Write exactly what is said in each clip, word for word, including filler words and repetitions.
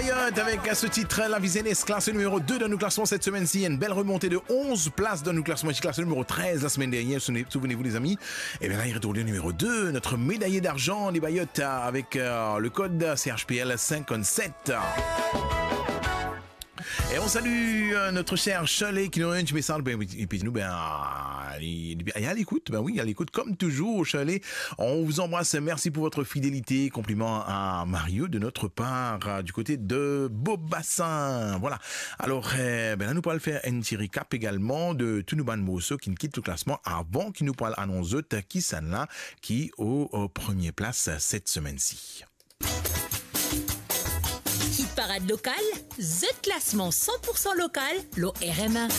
Bayot avec ce titre La Visénès, classé numéro deux dans nos classements cette semaine-ci. Une belle remontée de onze places dans nos classements. Ici, classé numéro treize la semaine dernière. Souvenez-vous les amis. Et bien là, il retourne au numéro deux. Notre médaillé d'argent des Bayot avec euh, le code C H P L cinquante-sept. Et on salue euh, notre cher Cholet qui nous a un petit message. Ben, et puis nous, ben, euh, il est à l'écoute. Ben oui, à l'écoute comme toujours, Cholet. On vous embrasse. Merci pour votre fidélité. Compliment à Mario de notre part euh, du côté de Beaubassin. Voilà. Alors, euh, ben là, nous pourrons faire un petit recap également de Tunuban Mosso qui nous quitte le classement avant qu'il nous parle annoncer qui s'en là, qui au, au premier place cette semaine-ci. Hit parade locale, The classement cent pour cent local, l'O R M A.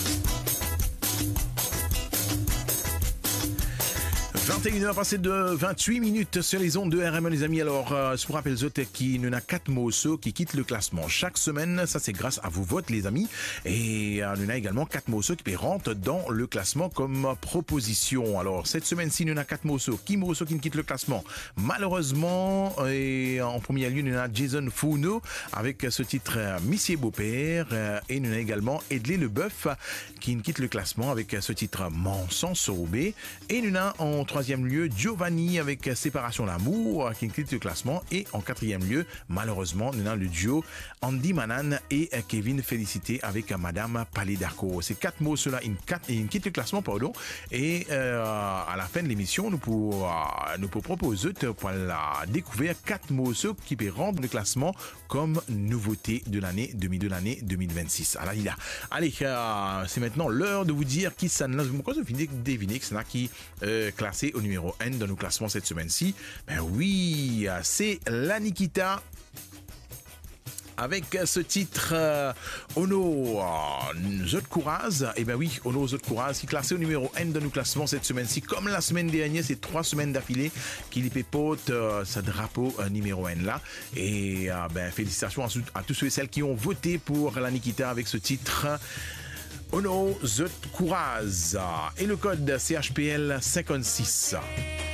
vingt et une heures passées de vingt-huit minutes sur les ondes de R M A, les amis. Alors, euh, je vous rappelle, Zot, qui nous a quatre morceaux qui quittent le classement chaque semaine. Ça, c'est grâce à vos votes, les amis. Et euh, nous a également quatre morceaux qui rentrent dans le classement comme proposition. Alors, cette semaine-ci, nous a quatre morceaux. Qui morceaux qui quittent le classement? Malheureusement, et en premier lieu, nous a Jason Founo avec ce titre euh, Missier Beau-Père. Euh, et nous a également Edley Leboeuf qui quitte le classement avec ce titre Manson Sorbet. Et nous a en troisième lieu, Giovanni avec Séparation l'amour qui quitte le classement. Et en quatrième lieu, malheureusement, nous avons le duo Andy Manan et Kevin Félicité avec Madame Palais d'Arco. Ces quatre mots, ceux-là, ils, ils quittent le classement, pardon. Et euh, à la fin de l'émission, nous pouvons euh, nous pour proposer pour la découvrir quatre mots ceux qui peuvent rendre le classement comme nouveauté de l'année de l'année deux mille vingt-six. Alors, il a. Allez, euh, c'est maintenant l'heure de vous dire qui ça. Pourquoi vous finissez de deviner que c'est là qui euh, classé au numéro un dans nos classements cette semaine-ci? Ben oui, c'est la Nikita avec ce titre euh, Ono euh, Zot Kouraz. Et ben oui, Ono Zot Kouraz qui est classé au numéro un dans nos classements cette semaine-ci. Comme la semaine dernière, c'est trois semaines d'affilée qu'il pépote euh, ce drapeau euh, numéro un là. Et euh, ben félicitations à, à tous ceux et celles qui ont voté pour la Nikita avec ce titre Ono Zot Kouraz. Et le code C H P L cinquante-six.